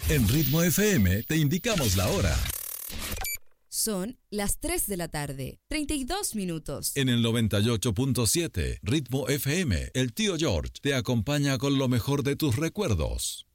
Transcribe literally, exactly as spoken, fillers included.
En Ritmo F M te indicamos la hora. Son las tres de la tarde, treinta y dos minutos. En el noventa y ocho punto siete, Ritmo F M, el tío George te acompaña con lo mejor de tus recuerdos.